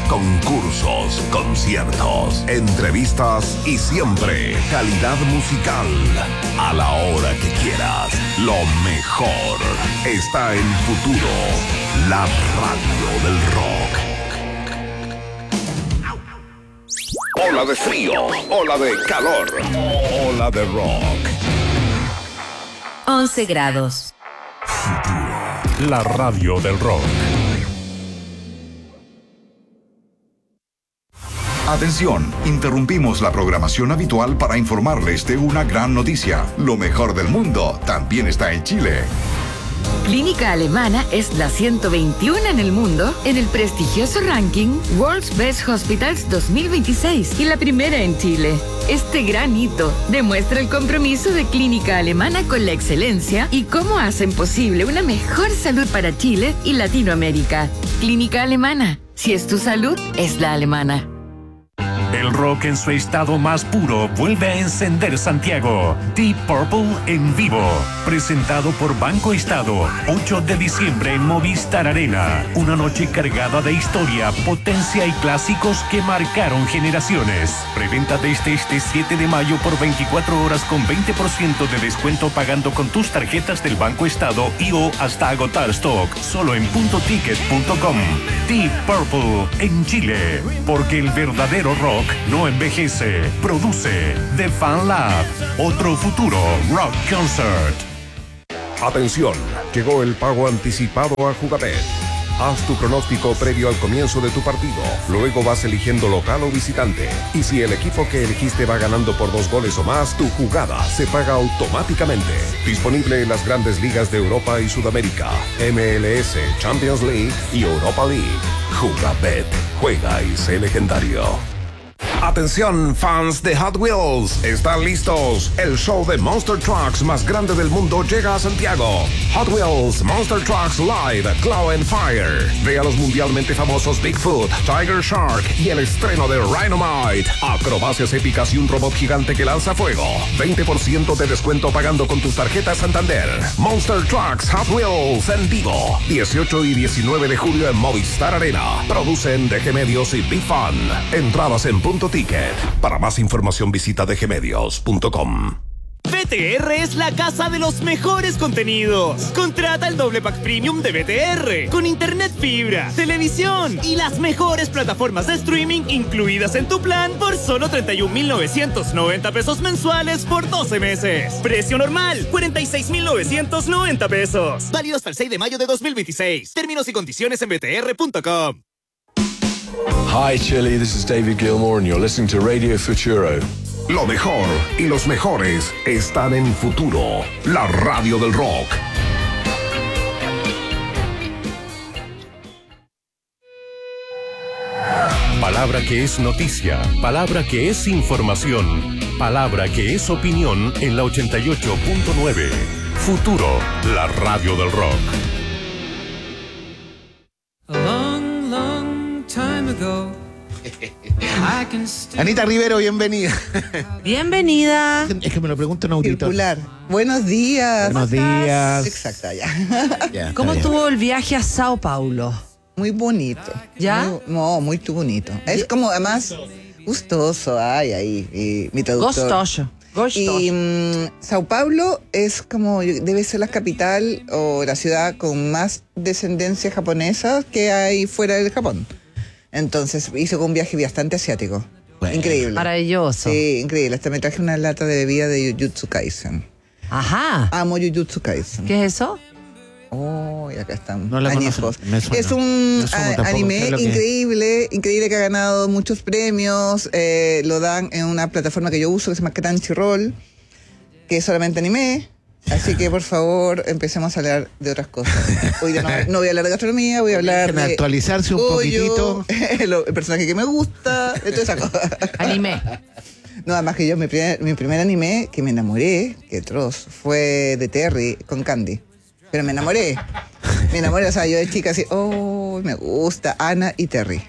concursos, conciertos, entrevistas y siempre calidad musical. A la hora que quieras, lo mejor está en Futuro, la radio del rock. Ola de frío, ola de calor, ola de rock. 11 grados. Futuro, la radio del rock. Atención, interrumpimos la programación habitual para informarles de una gran noticia. Lo mejor del mundo también está en Chile. Clínica Alemana es la 121 en el mundo en el prestigioso ranking World's Best Hospitals 2026 y la primera en Chile. Este gran hito demuestra el compromiso de Clínica Alemana con la excelencia y cómo hacen posible una mejor salud para Chile y Latinoamérica. Clínica Alemana, si es tu salud, es la alemana. El rock en su estado más puro vuelve a encender Santiago. Deep Purple en vivo. Presentado por Banco Estado. 8 de diciembre en Movistar Arena. Una noche cargada de historia, potencia y clásicos que marcaron generaciones. Preventa desde este 7 de mayo por 24 horas con 20% de descuento pagando con tus tarjetas del Banco Estado y o hasta agotar stock. Solo en puntoticket.com. Deep Purple en Chile. Porque el verdadero rock no envejece, produce The Fan Lab, otro futuro rock concert. Atención, llegó el pago anticipado a Jugabet. Haz tu pronóstico previo al comienzo de tu partido. Luego vas eligiendo local o visitante. Y si el equipo que elegiste va ganando por 2 goles o más, tu jugada se paga automáticamente. Disponible en las grandes ligas de Europa y Sudamérica, MLS, Champions League y Europa League. Jugabet, juega y sé legendario. Atención, fans de Hot Wheels, ¿están listos? El show de Monster Trucks más grande del mundo llega a Santiago. Hot Wheels Monster Trucks Live Claw and Fire. Ve a los mundialmente famosos Bigfoot, Tiger Shark y el estreno de Rhinomite. Acrobacias épicas y un robot gigante que lanza fuego. 20% de descuento pagando con tus tarjetas Santander. Monster Trucks Hot Wheels en vivo. 18 y 19 de julio en Movistar Arena. Producen DG Medios y Big Fun. Entradas en Punto Ticket. Para más información visita dgmedios.com. BTR es la casa de los mejores contenidos. Contrata el doble pack premium de BTR con internet fibra, televisión y las mejores plataformas de streaming incluidas en tu plan por solo 31,990 pesos mensuales por 12 meses. Precio normal, 46,990 pesos. Válido hasta el 6 de mayo de 2026. Términos y condiciones en btr.com. Hi Chile, this is David Gilmour and you're listening to Radio Futuro. Lo mejor y los mejores están en Futuro, la radio del rock. Palabra que es noticia, palabra que es información, palabra que es opinión en la 88.9. Futuro, la radio del rock. Anita Rivero, bienvenida. Bienvenida. Es que me lo pregunta un auditor. Circular. Buenos días. Buenos días. Exacto, ya. ¿Cómo estuvo el viaje a Sao Paulo? Muy bonito. ¿Ya? Muy bonito. Es como, además, gustoso. Ay, ahí. Y mi traductor. Gostoso. Y Sao Paulo es como, debe ser la capital o la ciudad con más descendencia japonesa que hay fuera del Japón. Entonces hizo un viaje bastante asiático. Bueno, increíble. Maravilloso. Sí, increíble. Hasta me traje una lata de bebida de Jujutsu Kaisen. Ajá. Amo Jujutsu Kaisen. ¿Qué es eso? Oh, y acá están. No la añejos. conozco. Es un anime increíble que ha ganado muchos premios. Lo dan en una plataforma que yo uso que se llama Crunchyroll, que es solamente anime. Así que, por favor, empecemos a hablar de otras cosas. Hoy ya no voy a hablar de gastronomía, voy a hablar de actualizarse un poquitito. El personaje que me gusta, de todas esas cosas. Anime. No, además que yo, mi primer anime que me enamoré, que atroz, fue de Terry con Candy. Pero me enamoré, o sea, yo de chica así, me gusta Ana y Terry.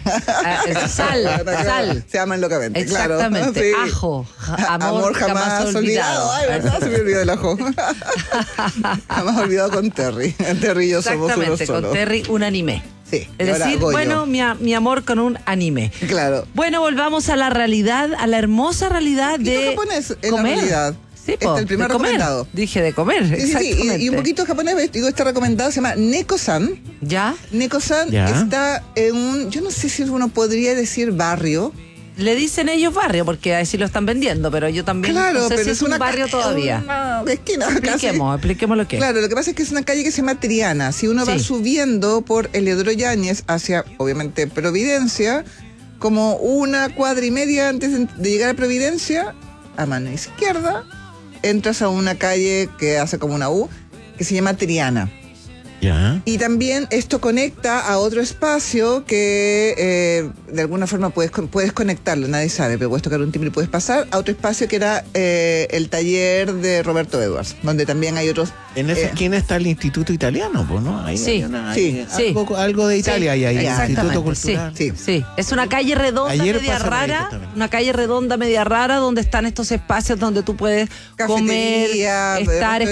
Sal. Se aman locamente, exactamente, claro. Sí. Ajo, amor jamás olvidado. Ay, ¿verdad? Se me olvidó el ajo. Jamás olvidado con Terry. Terry y yo somos uno solo. Con Terry un anime. Sí. Es decir, bueno, mi amor con un anime. Claro. Bueno, volvamos a la realidad, a la hermosa realidad de japonés en comer. la realidad. Sí, Este es el primer de comer. recomendado. Dije de comer, Sí, exactamente. y un poquito japonés, digo, está recomendado, se llama Neko-san. ¿Ya? Neko-san está en un, yo no sé si uno podría decir barrio. Le dicen ellos barrio, porque así lo están vendiendo, pero yo también no sé si es un barrio todavía. Una esquina, Expliquemos lo que es. Claro, lo que pasa es que es una calle que se llama Triana. Si uno va subiendo por Eliodoro Yáñez hacia, obviamente, Providencia, como 1,5 cuadras antes de llegar a Providencia, a mano izquierda, entras a una calle que hace como una U, que se llama Triana. Ya. Y también esto conecta a otro espacio que de alguna forma puedes conectarlo, nadie sabe, pero puedes tocar un timbre y puedes pasar a otro espacio que era el taller de Roberto Edwards, donde también hay otros. En esa esquina está el Instituto Italiano, pues, ¿no? Ahí Sí, hay algo de Italia hay ahí, el Instituto Cultural. Sí. Es una calle redonda media rara, una calle redonda media rara donde están estos espacios donde tú puedes comer, estar,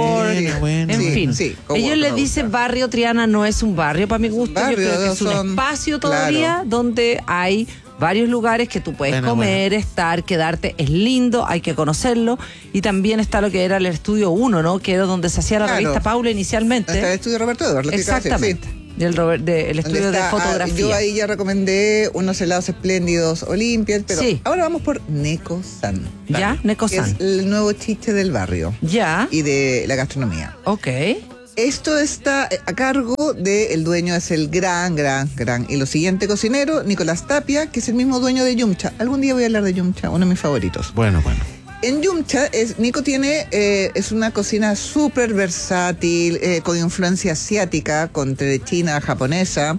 en fin. Ellos les dicen barrio. Triana no es un barrio para mi gusto, yo creo que es un espacio todavía donde hay varios lugares que tú puedes comer, estar, quedarte, es lindo, hay que conocerlo, y también está lo que era el Estudio 1, ¿no? Que era donde se hacía la revista Paula inicialmente. Está el Estudio Roberto Edwards. Exactamente. Y el estudio de fotografía. Yo ahí ya recomendé unos helados espléndidos Olympia, pero ahora vamos por Neko-san. Ya, Neko-san. Que es el nuevo chiche del barrio. Ya. Y de la gastronomía. Ok. Esto está a cargo del dueño, es el gran, y lo siguiente cocinero, Nicolás Tapia, que es el mismo dueño de Yumcha. Algún día voy a hablar de Yumcha, uno de mis favoritos. Bueno. En Yumcha, Nico tiene, es una cocina súper versátil, con influencia asiática, entre china, japonesa.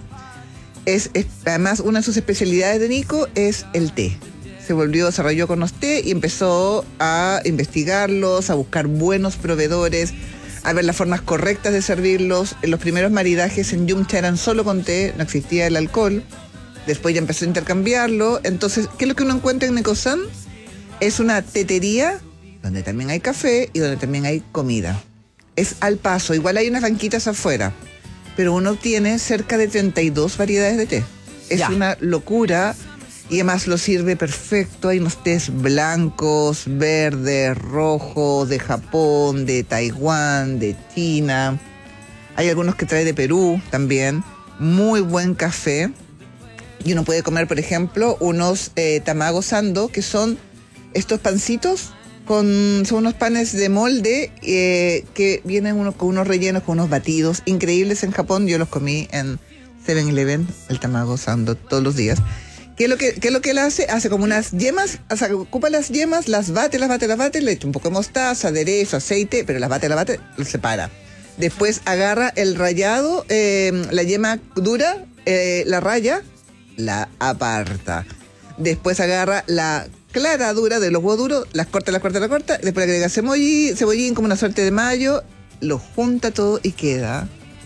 Además, una de sus especialidades de Nico es el té. Desarrolló con los té y empezó a investigarlos, a buscar buenos proveedores, a ver las formas correctas de servirlos. Los primeros maridajes en Yumcha eran solo con té, no existía el alcohol. Después ya empezó a intercambiarlo. Entonces, ¿qué es lo que uno encuentra en Neko-san? Es una tetería donde también hay café y donde también hay comida. Es al paso, igual hay unas banquitas afuera, pero uno tiene cerca de 32 variedades de té. Es una locura. Y además lo sirve perfecto. Hay unos tés blancos, verdes, rojos, de Japón, de Taiwán, de China. Hay algunos que trae de Perú también. Muy buen café. Y uno puede comer, por ejemplo, unos tamago sando, que son estos pancitos. Son unos panes de molde que vienen con unos rellenos, con unos batidos increíbles en Japón. Yo los comí en 7-Eleven, el tamago sando, todos los días. ¿Qué es lo que él hace? Hace como unas yemas, ocupa las yemas, las bate, le echa un poco de mostaza, aderezo, aceite, pero las bate, lo separa. Después agarra el rallado, la yema dura, la raya, la aparta. Después agarra la clara dura de los huevos duros, las corta, después le agrega cebollín, como una suerte de mayo, lo junta todo y queda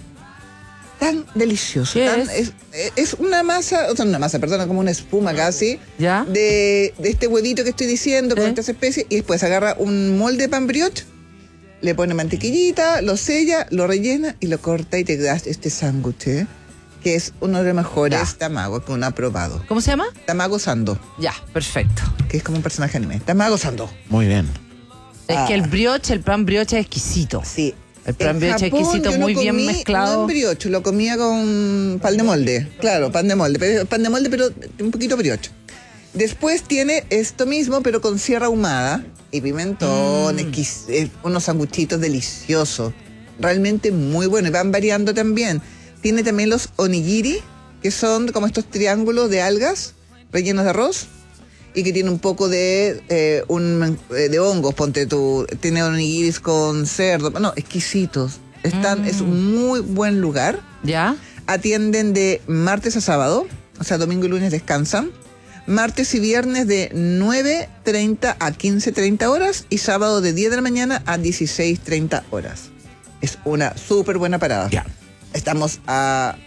tan delicioso. Es una masa, como una espuma casi, de este huevito que estoy diciendo, con estas especies, y después agarra un molde de pan brioche, le pone mantequillita, lo sella, lo rellena y lo corta y te das este sándwich, que es uno de los mejores tamagos que uno ha probado. ¿Cómo se llama? Tamago sando. Ya, perfecto. Que es como un personaje anime. Tamago sando. Muy bien. Es que el pan brioche es exquisito. Sí. El pan brioche exquisito, muy bien mezclado. No en brioche, lo comía con pan de molde. Claro, pan de molde, pero un poquito brioche. Después tiene esto mismo, pero con sierra ahumada y pimentón, unos sanguchitos deliciosos. Realmente muy buenos. Y van variando también. Tiene también los onigiri, que son como estos triángulos de algas rellenos de arroz. Y que tiene un poco de hongos, ponte tú. Tiene onigiris con cerdo. No, exquisitos. Es un muy buen lugar. ¿Ya? Atienden de martes a sábado. O sea, domingo y lunes descansan. Martes y viernes de 9:30 a 15:30 horas. Y sábado de 10 de la mañana a 16:30 horas. Es una súper buena parada. Ya. Estamos al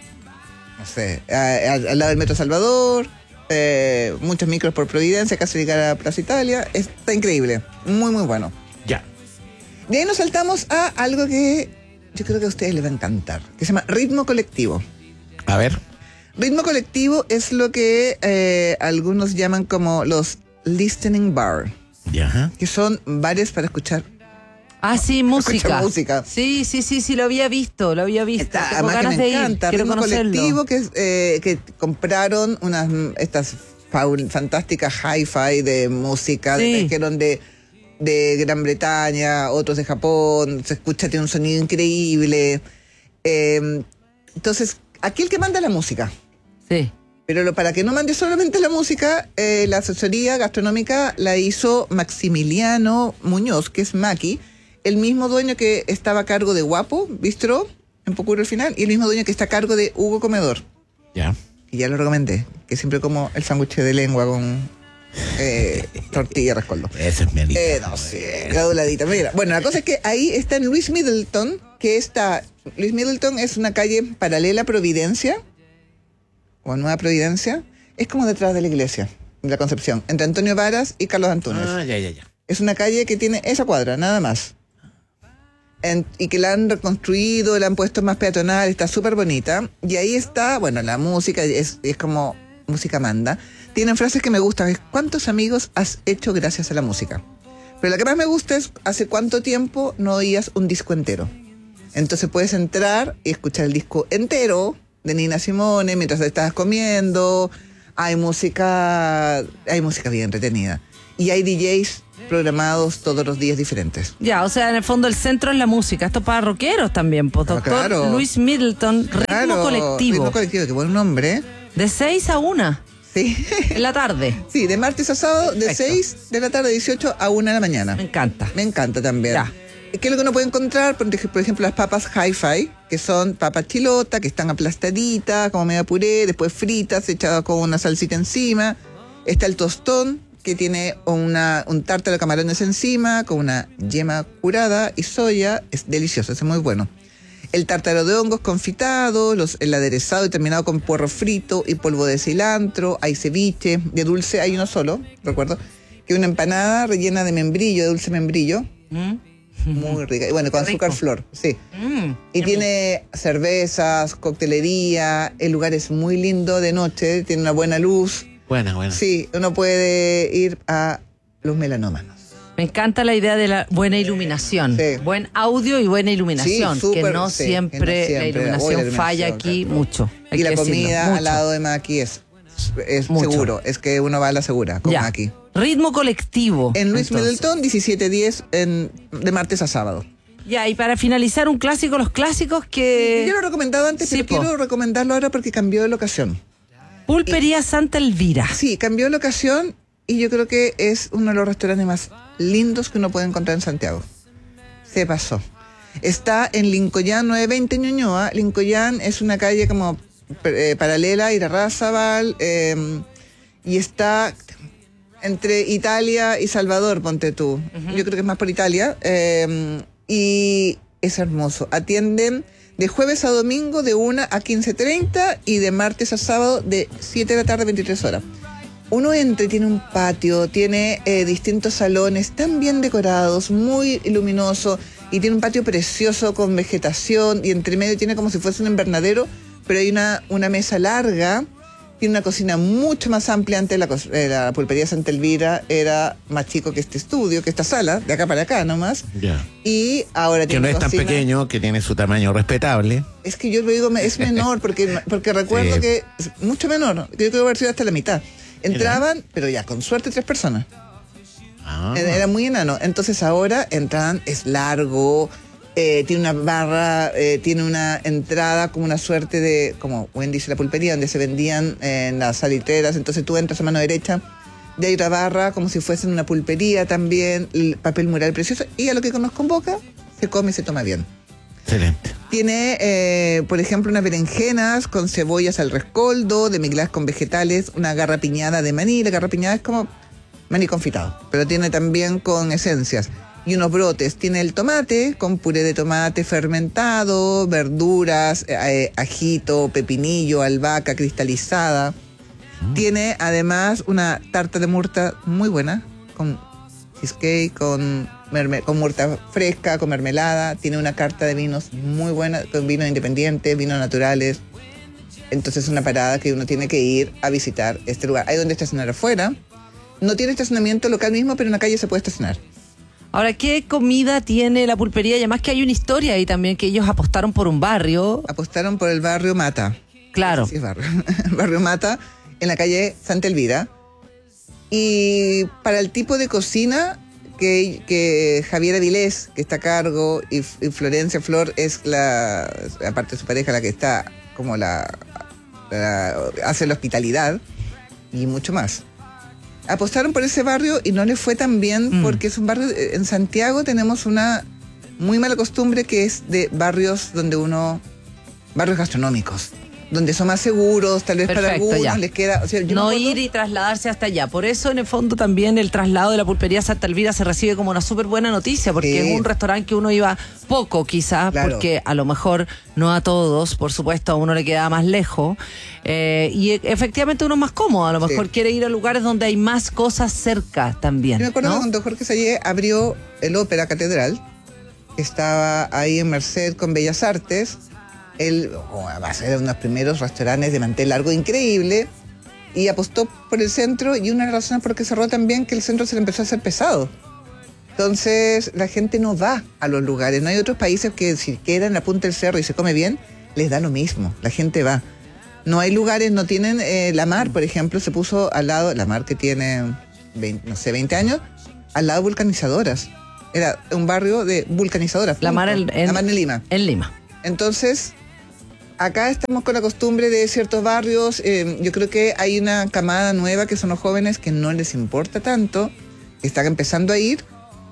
lado del Metro Salvador. Muchos micros por Providencia, casi llegar a Plaza Italia. Está increíble, muy muy bueno. Ya. De ahí nos saltamos a algo que yo creo que a ustedes les va a encantar, que se llama Ritmo Colectivo. A ver. Ritmo colectivo es lo que algunos llaman como los listening bar. Ya. Que son bares para escuchar. Ah, sí, música. Música. Sí, lo había visto. Tengo ganas de ir, quiero conocerlo. Colectivo que compraron estas fantásticas hi-fi de música, trajeron de Gran Bretaña, otros de Japón, se escucha, tiene un sonido increíble. Entonces, aquí el que manda la música. Sí. Pero para que no mande solamente la música, la asesoría gastronómica la hizo Maximiliano Muñoz, que es Maki, el mismo dueño que estaba a cargo de Guapo, Bistro, en Pocuro al final, y el mismo dueño que está a cargo de Hugo Comedor. Ya. Y ya lo recomendé, que siempre como el sándwich de lengua con tortilla rescoldo. Ese es mi no sé, graduladita. Mira, bueno, la cosa es que ahí está en Luis Middleton, Luis Middleton es una calle paralela a Providencia, o Nueva Providencia, es como detrás de la iglesia de la Concepción, entre Antonio Varas y Carlos Antunes. Ya. Es una calle que tiene esa cuadra, nada más. Y que la han reconstruido, la han puesto más peatonal, está súper bonita. Y ahí está, bueno, la música es como música manda. Tienen frases que me gustan, es ¿cuántos amigos has hecho gracias a la música? Pero la que más me gusta es ¿hace cuánto tiempo no oías un disco entero? Entonces puedes entrar y escuchar el disco entero de Nina Simone mientras estás comiendo. Hay música bien entretenida. Y hay DJs programados todos los días diferentes. Ya, o sea, en el fondo el centro es la música. Esto para rockeros también, pues, doctor. Claro. Luis Middleton, Ritmo Colectivo. Ritmo Colectivo, qué buen nombre. De 6 a 1. Sí. En la tarde. Sí, de martes a sábado, de 6 de la tarde, 18 a 1 de la mañana. Me encanta. Me encanta también. Ya. ¿Qué es lo que uno puede encontrar? Por ejemplo, las papas hi-fi, que son papas chilota, que están aplastaditas, como media puré, después fritas, echadas con una salsita encima. Está el tostón, que tiene un tártaro de camarones encima, con una yema curada y soya. Es delicioso, es muy bueno. El tártaro de hongos confitado, el aderezado y terminado con puerro frito y polvo de cilantro. Hay ceviche, de dulce hay uno solo, recuerdo, que una empanada rellena de membrillo, de dulce membrillo. Muy rica. Y bueno, con azúcar flor, sí. Y tiene cervezas, coctelería. El lugar es muy lindo de noche, tiene una buena luz. Buena. Sí, uno puede ir a los melanómanos. Me encanta la idea de la buena iluminación. Sí. Buen audio y buena iluminación. Sí, súper, que no siempre la iluminación falla aquí mucho. Y la comida al lado de Maki es seguro. Es que uno va a la segura con Maki. Ritmo colectivo. En Luis Middleton, 17:10 de martes a sábado. Ya, y para finalizar, un clásico, los clásicos que... Yo lo he recomendado antes, pero quiero recomendarlo ahora porque cambió de locación. Pulpería Santa Elvira. Sí, cambió de locación y yo creo que es uno de los restaurantes más lindos que uno puede encontrar en Santiago. Se pasó. Está en Lincollán 920 Ñuñoa. Lincollán es una calle como paralela a Irarrázaval y está entre Italia y Salvador, ponte tú. Yo creo que es más por Italia. Y es hermoso. Atienden de jueves a domingo de 1 a 15:30 y de martes a sábado de 7 de la tarde a 23 horas. Uno entra y tiene un patio, tiene distintos salones tan bien decorados, muy luminoso, y tiene un patio precioso con vegetación, y entre medio tiene como si fuese un invernadero, pero hay una mesa larga, tiene una cocina mucho más amplia. Antes la pulpería Santa Elvira era más chico que este estudio, que esta sala, de acá para acá nomás. Ya. Y ahora que no es tan pequeño, que tiene su tamaño respetable. Es que yo lo digo, es menor, porque recuerdo que es mucho menor, que yo creo haber sido hasta la mitad. Entraban, pero ya, con suerte 3 personas. Era muy enano. Entonces ahora entran, es largo, tiene una barra, tiene una entrada como una suerte de, como bien dice la pulpería, donde se vendían en las salitreras. Entonces tú entras a mano derecha, de ahí otra barra, como si fuese una pulpería también, el papel mural precioso. Y a lo que nos convoca, se come y se toma bien. Excelente. Tiene, por ejemplo, unas berenjenas con cebollas al rescoldo, demi-glace con vegetales, una garrapiñada de maní. La garrapiñada es como maní confitado, pero tiene también con esencias. Y unos brotes. Tiene el tomate con puré de tomate fermentado, verduras, ajito, pepinillo, albahaca cristalizada. Tiene además una tarta de murta muy buena, con cheesecake, con murta fresca, con mermelada. Tiene una carta de vinos muy buena, con vinos independientes, vinos naturales. Entonces es una parada que uno tiene que ir a visitar este lugar. Hay donde estacionar afuera. No tiene estacionamiento local mismo, pero en la calle se puede estacionar. Ahora, ¿qué comida tiene la pulpería? Y además que hay una historia ahí también, que ellos apostaron por un barrio. Apostaron por el barrio Mata. Claro. Sí, es barrio Mata, en la calle Santa Elvira. Y para el tipo de cocina que Javier Avilés, que está a cargo, y Florencia Flor es aparte de su pareja, la que está como hace la hospitalidad y mucho más. Apostaron por ese barrio y no les fue tan bien porque es un barrio, en Santiago tenemos una muy mala costumbre que es de barrios barrios gastronómicos, donde son más seguros, tal vez. Perfecto, para algunos ya. Les queda... O sea, no ir y trasladarse hasta allá. Por eso, en el fondo, también el traslado de la pulpería Santa Elvira se recibe como una súper buena noticia, porque es un restaurante que uno iba poco, quizás, claro, porque a lo mejor no a todos, por supuesto, a uno le queda más lejos, y efectivamente uno es más cómodo, a lo mejor quiere ir a lugares donde hay más cosas cerca también. Yo me acuerdo cuando Jorge Sayé abrió el Ópera Catedral, que estaba ahí en Merced con Bellas Artes. Él va a ser uno de los primeros restaurantes de mantel largo increíble y apostó por el centro, y una de las razones por qué cerró también que el centro se le empezó a hacer pesado. Entonces la gente no va a los lugares. No hay otros países que si quedan en la punta del cerro y se come bien, les da lo mismo. La gente va. No hay lugares, no tienen... La Mar, por ejemplo, se puso al lado, La Mar que tiene 20 años, al lado de vulcanizadoras. Era un barrio de vulcanizadoras. La Mar en Lima. En Lima. Entonces... Acá estamos con la costumbre de ciertos barrios. Yo creo que hay una camada nueva que son los jóvenes que no les importa tanto, que están empezando a ir,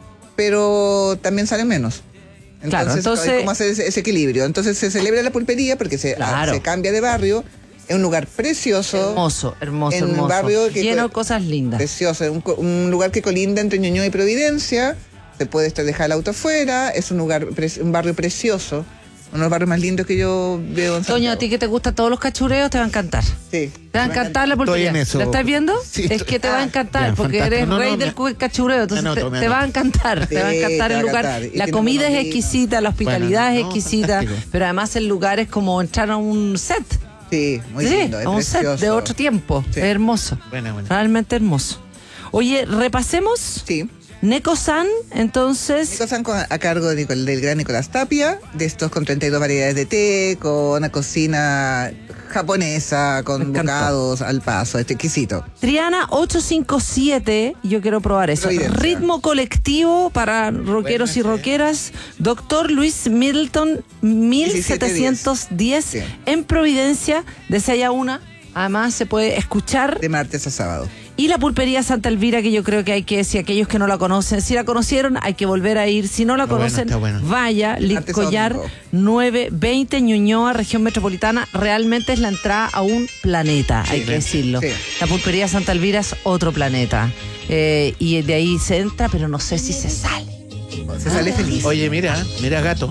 pero también salen menos. Entonces, ¿cómo hacer ese equilibrio? Entonces se celebra la pulpería porque se cambia de barrio. Es un lugar precioso. Hermoso. Un barrio lleno de cosas lindas. Precioso. Un lugar que colinda entre Ñuñoa y Providencia. Se puede dejar el auto afuera. Es un barrio precioso. Uno de los barrios más lindos que yo veo en Santiago. Toño, a ti que te gustan todos los cachureos, te va a encantar. Sí. Te va a encantar la pulpería. ¿La estás viendo? Sí, es que te va a encantar, porque eres rey del cachureo, entonces te va a encantar. Te va a encantar el lugar. La comida es exquisita, la hospitalidad es exquisita, pero además el lugar es como entrar a un set. Sí, muy lindo, es a un precioso. set de otro tiempo. Sí. Es hermoso. Buena. Realmente hermoso. Oye, repasemos. Sí. Neko-san, entonces... Neko-san a cargo del gran Nicolás Tapia, de estos con 32 variedades de té, con una cocina japonesa, con bocados al paso, exquisito. Triana 857, yo quiero probar eso. Ritmo colectivo para rockeros y rockeras. Doctor Luis Middleton 1710 sí. En Providencia, de 6 a 1. Además se puede escuchar de martes a sábado. Y la pulpería Santa Elvira, que yo creo que hay que, si aquellos que no la conocen, si la conocieron, hay que volver a ir. Si no la conocen, vaya, Licollar 920, Ñuñoa, región metropolitana. Realmente es la entrada a un planeta, hay que decirlo. Sí. La pulpería Santa Elvira es otro planeta. Y de ahí se entra, pero no sé si se sale. Se sale feliz. Oye, mira gato.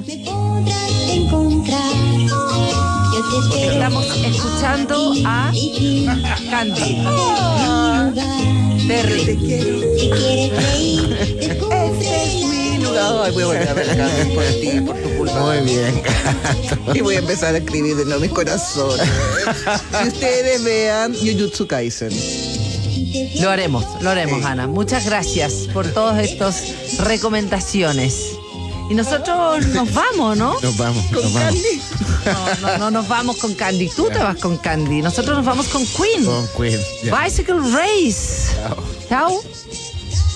Estamos escuchando a Candy. Terry. Este es mi lugar. Voy a volver a ver Candy por ti, por tu culpa. Muy bien. Y voy a empezar a escribir de nuevo mis corazones. Y ustedes vean Jujutsu Kaisen. Lo haremos, Ana. Muchas gracias por todas estas recomendaciones. Y nosotros nos vamos, ¿no? Nos vamos. Candy. No nos vamos con Candy. Tú te vas con Candy. Nosotros nos vamos con Queen. Con Queen. Yeah. Bicycle Race. Chao.